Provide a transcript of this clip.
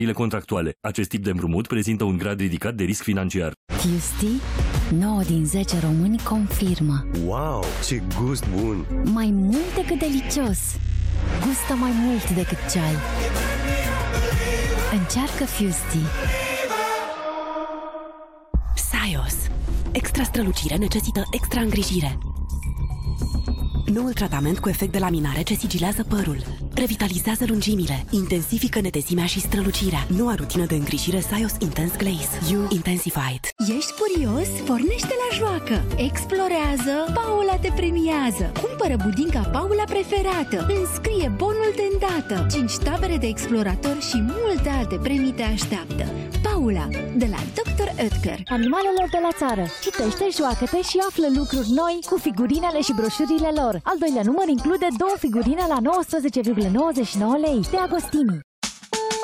contractuale. Acest tip de împrumut prezintă un grad ridicat de risc financiar. Tuesday, 9 din 10 români confirmă. Wow, ce gust bun! Mai mult decât delicios. Gustă mai mult decât ceai. Încearcă Fusti. Saios. Extra strălucire necesită extra îngrijire. Noul tratament cu efect de laminare ce sigilează părul. Revitalizează lungimile. Intensifică netezimea și strălucirea. Noua rutină de îngrijire Saios Intense Glaze. You Intensified. Ești curios? Pornește la joacă! Explorează! Paula te premiază! Cumpără budinca Paula preferată! Înscrie bonul de îndată! 5 tabere de exploratori și multe alte premii te așteaptă! Paula, de la Dr. Oetker. Animalelor de la țară. Citește, joacă-te și află lucruri noi cu figurinele și broșurile lor. Al doilea număr include 2 figurine la 19,99 lei de Agostini.